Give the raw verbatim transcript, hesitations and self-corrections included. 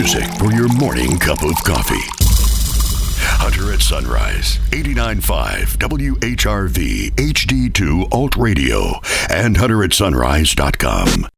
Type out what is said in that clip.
music for your morning cup of coffee. Hunter at Sunrise, eighty-nine point five W H R V H D two Alt Radio and hunter at sunrise dot com.